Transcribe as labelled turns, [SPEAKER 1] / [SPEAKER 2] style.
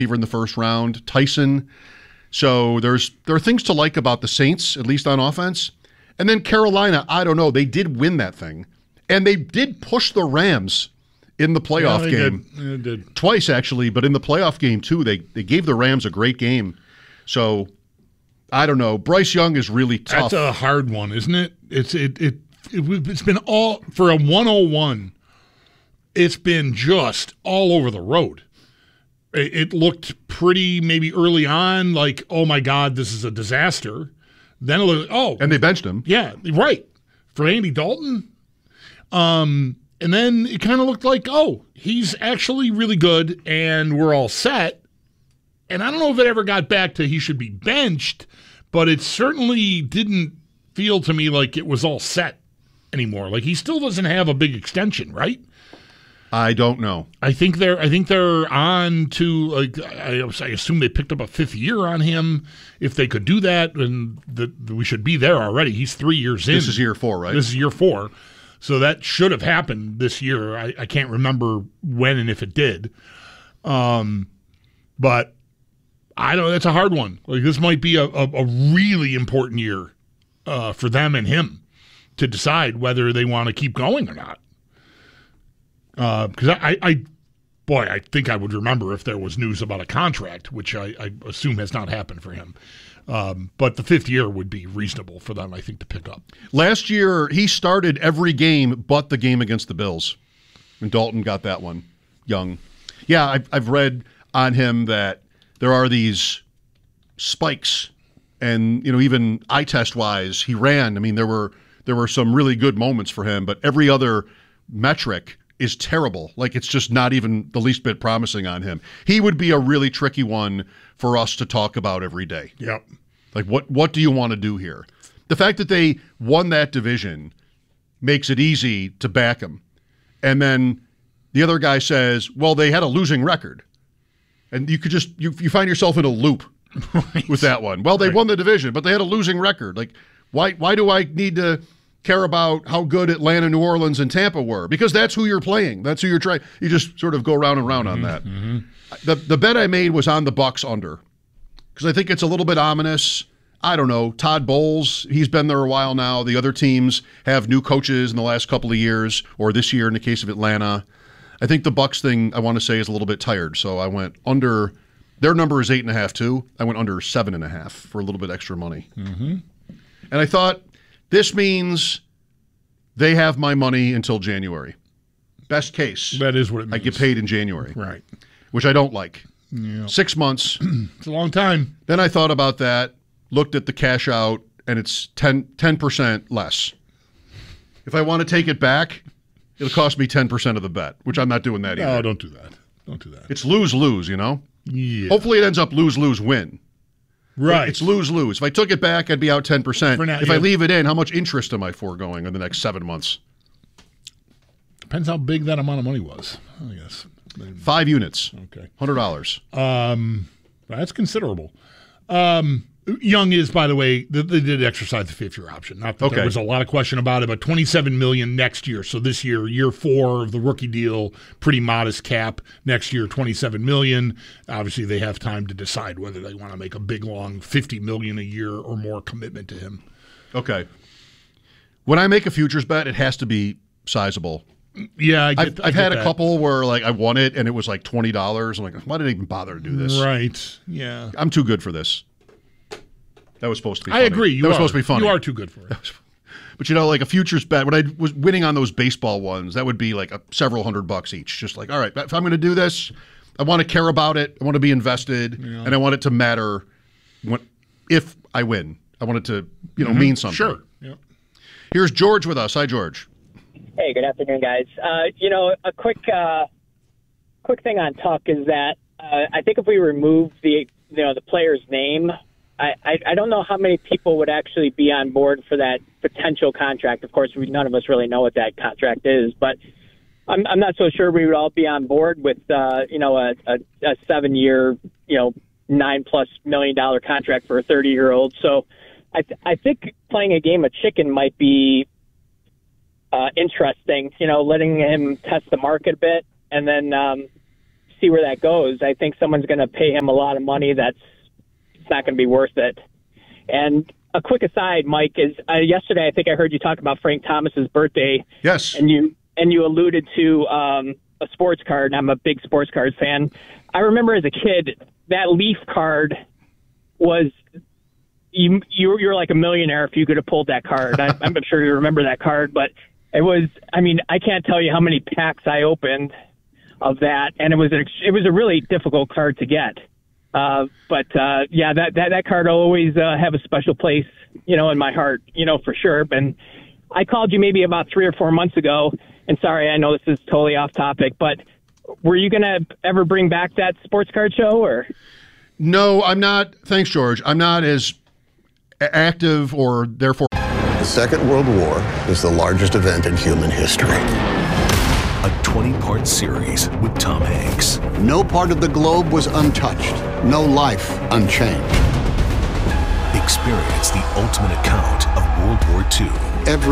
[SPEAKER 1] receiver in the first round, Tyson. So there are things to like about the Saints, at least on offense. And then Carolina, I don't know. They did win that thing. And they did push the Rams in the playoff game.
[SPEAKER 2] They did.
[SPEAKER 1] Twice, actually, but in the playoff game, too. They gave the Rams a great game. So, I don't know. Bryce Young is really tough.
[SPEAKER 2] That's a hard one, isn't it? It's been all, for a 101, it's been just all over the road. It looked pretty maybe early on like, oh, my God, this is a disaster. Then it looked, oh.
[SPEAKER 1] And they benched him.
[SPEAKER 2] Yeah, right. For Andy Dalton. And then it kind of looked like, oh, he's actually really good and we're all set. And I don't know if it ever got back to he should be benched, but it certainly didn't feel to me like it was all set anymore. Like he still doesn't have a big extension, right?
[SPEAKER 1] I don't know.
[SPEAKER 2] I think they're on to, like, I assume they picked up a 5th year on him. If they could do that, then we should be there already. He's 3 years in.
[SPEAKER 1] This is year 4, right?
[SPEAKER 2] This is year 4. So that should have happened this year. I can't remember when and if it did. But I don't know. That's a hard one. Like this might be a really important year for them and him to decide whether they want to keep going or not. Because I think I would remember if there was news about a contract, which I assume has not happened for him. But the 5th year would be reasonable for them, I think, to pick up.
[SPEAKER 1] Last year, he started every game but the game against the Bills. And Dalton got that one, Young. Yeah, I've read on him that there are these spikes. And, even eye test-wise, he ran. I mean, there were some really good moments for him, but every other metric is terrible. Like, it's just not even the least bit promising on him. He would be a really tricky one for us to talk about every day.
[SPEAKER 2] Yep.
[SPEAKER 1] Like, what do you want to do here? The fact that they won that division makes it easy to back him. And then the other guy says, well, they had a losing record. And you could just, you find yourself in a loop with that one. Well, they won the division, but they had a losing record. Like, why do I need to care about how good Atlanta, New Orleans, and Tampa were? Because that's who you're playing. That's who you're trying. You just sort of go round and round on that.
[SPEAKER 2] Mm-hmm.
[SPEAKER 1] The bet I made was on the Bucks under because I think it's a little bit ominous. I don't know. Todd Bowles, he's been there a while now. The other teams have new coaches in the last couple of years, or this year in the case of Atlanta. I think the Bucks thing, I want to say, is a little bit tired. So I went under. Their number is 8.5 too. I went under 7.5 for a little bit extra money.
[SPEAKER 2] Mm-hmm.
[SPEAKER 1] And I thought, this means they have my money until January. Best case.
[SPEAKER 2] That is what it means.
[SPEAKER 1] I get paid in January.
[SPEAKER 2] Right.
[SPEAKER 1] Which I don't like.
[SPEAKER 2] Yeah.
[SPEAKER 1] 6 months.
[SPEAKER 2] It's a long time.
[SPEAKER 1] Then I thought about that, looked at the cash out, and it's 10% less. If I want to take it back, it'll cost me 10% of the bet, which I'm not doing that either.
[SPEAKER 2] No, don't do that. Don't do that.
[SPEAKER 1] It's lose-lose,
[SPEAKER 2] Yeah.
[SPEAKER 1] Hopefully it ends up lose-lose-win.
[SPEAKER 2] Right.
[SPEAKER 1] It's lose-lose. If I took it back, I'd be out 10%.
[SPEAKER 2] For now,
[SPEAKER 1] if
[SPEAKER 2] yeah.
[SPEAKER 1] I leave it in, how much interest am I foregoing in the next 7 months?
[SPEAKER 2] Depends how big that amount of money was, I guess.
[SPEAKER 1] 5 units.
[SPEAKER 2] Okay.
[SPEAKER 1] $100.
[SPEAKER 2] That's considerable. Young is, by the way, they did exercise the 5th year option. Not that there was a lot of question about it, but $27 million next year. So this year, year 4 of the rookie deal, pretty modest cap. Next year, $27 million. Obviously, they have time to decide whether they want to make a big, long $50 million a year or more commitment to him.
[SPEAKER 1] Okay. When I make a futures bet, it has to be sizable.
[SPEAKER 2] Yeah,
[SPEAKER 1] I've had a couple where like I won it and it was like $20. I'm like, why did I even bother to do this?
[SPEAKER 2] Right. Yeah.
[SPEAKER 1] I'm too good for this. That was supposed to be funny.
[SPEAKER 2] I agree.
[SPEAKER 1] That was supposed to be funny.
[SPEAKER 2] You are too good for it.
[SPEAKER 1] But like a futures bet, when I was winning on those baseball ones, that would be like several $100 each. Just like, all right, if I'm going to do this, I want to care about it. I want to be invested, and I want it to matter if I win. I want it to mean something.
[SPEAKER 2] Sure. Yep.
[SPEAKER 1] Here's George with us. Hi, George.
[SPEAKER 3] Hey, good afternoon, guys. A quick thing on Tuck is that I think if we remove the player's name, I don't know how many people would actually be on board for that potential contract. Of course, none of us really know what that contract is, but I'm not so sure we would all be on board with a 7-year, $9+ million contract for a 30-year-old. So I think playing a game of chicken might be interesting. Letting him test the market a bit, and then see where that goes. I think someone's going to pay him a lot of money it's not going to be worth it. And a quick aside, Mike, is yesterday I think I heard you talk about Frank Thomas's birthday.
[SPEAKER 1] Yes.
[SPEAKER 3] And you alluded to a sports card, and I'm a big sports card fan. I remember as a kid, that Leaf card was you're like a millionaire if you could have pulled that card. I'm sure you remember that card, but it was, I mean, I can't tell you how many packs I opened of that, and it was a really difficult card to get. But that card will always have a special place, in my heart, for sure. And I called you maybe about 3 or 4 months ago, and sorry, I know this is totally off topic, but were you going to ever bring back that sports card show, or? No,
[SPEAKER 1] I'm not. Thanks, George. I'm not as active or therefore.
[SPEAKER 4] The Second World War is the largest event in human history.
[SPEAKER 5] A 20-part series with Tom Hanks.
[SPEAKER 4] No part of the globe was untouched. No life unchanged.
[SPEAKER 5] Experience the ultimate account of World War II.
[SPEAKER 4] Every